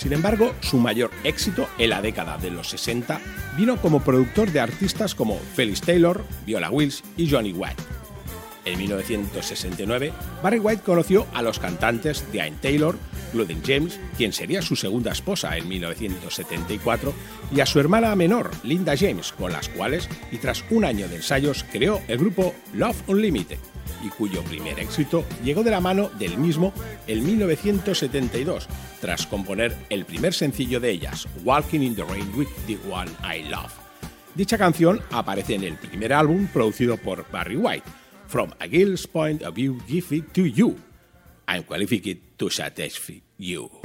Sin embargo, su mayor éxito en la década de los 60 vino como productor de artistas como Felix Taylor, Viola Wills y Johnny White. En 1969, Barry White conoció a los cantantes Diane Taylor, Ludwig James, quien sería su segunda esposa en 1974, y a su hermana menor, Linda James, con las cuales, y tras un año de ensayos, creó el grupo Love Unlimited, y cuyo primer éxito llegó de la mano del mismo en 1972, tras componer el primer sencillo de ellas, Walking in the Rain with the One I Love. Dicha canción aparece en el primer álbum producido por Barry White, From a Girl's Point of View, Give It to You. I'm qualified to satisfy you.